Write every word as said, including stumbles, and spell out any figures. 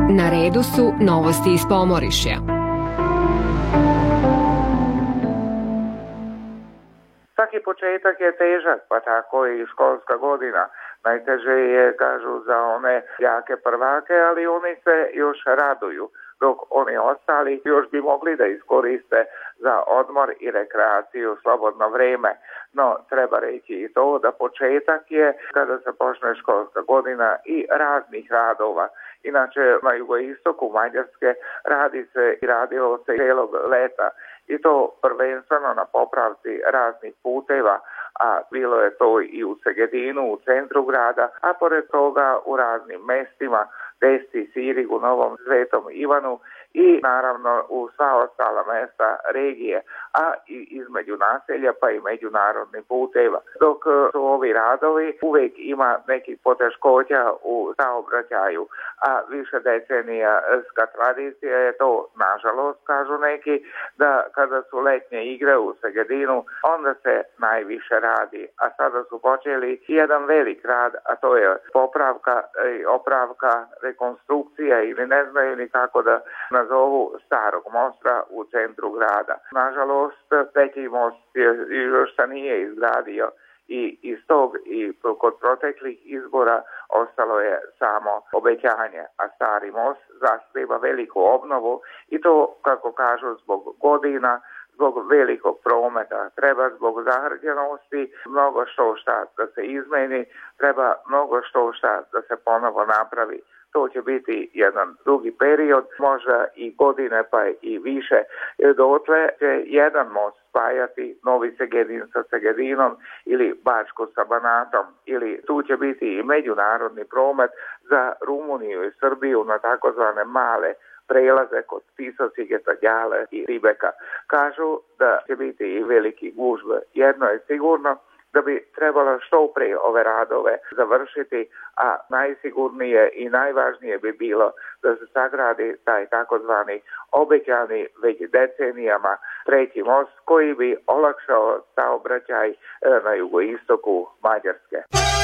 Na redu su novosti iz Pomorišja. Svaki početak je težak, pa tako i školska godina. Najteže je, kažu, za one jake prvake, ali oni se još raduju, dok oni ostali još bi mogli da iskoriste za odmor i rekreaciju slobodno vrijeme. No, treba reći i to da početak je kada se počne školska godina i raznih radova. Inače, na jugoistoku Mađarske radi se i radilo se cijelog leta. I to prvenstveno na popravci raznih puteva, a bilo je to i u Segedinu, u centru grada, a pored toga u raznim mestima, Desti, Sirigu, Novom Svetom Ivanu i naravno u sva ostala mesta regije, a i između naselja pa i međunarodnih puteva. Dok su ovi radovi, uvijek ima nekih poteškoća u saobraćaju, a više decenijska tradicija je to, nažalost, kažu neki, da kada su letnje igre u Segedinu, onda se najviše radi, a sada su počeli jedan velik rad, a to je popravka i opravka, rekonstrukcija ili ne znaju ni kako da nazovu starog mosta u centru grada. Nažalost, treći most je, još se nije izgradio i iz tog i kod proteklih izbora ostalo je samo obećanje, a stari most zahtijeva veliku obnovu i to, kako kažu, zbog godina, zbog velikog prometa, treba zbog zahrđenosti mnogo što šta da se izmeni, treba mnogo što šta da se ponovo napravi. To će biti jedan drugi period, možda i godine pa i više. Dotle će jedan most spajati Novi Segedin sa Segedinom ili Bačko sa Banatom, ili tu će biti i međunarodni promet za Rumuniju i Srbiju na takozvane male prelaze kod Pisocigeta, Đale i Ribeka. Kažu da će biti i veliki gužve. Jedno je sigurno, da bi trebalo što prije ove radove završiti, a najsigurnije i najvažnije bi bilo da se sagradi taj takozvani obećani već decenijama treći most koji bi olakšao saobraćaj na jugoistoku Mađarske.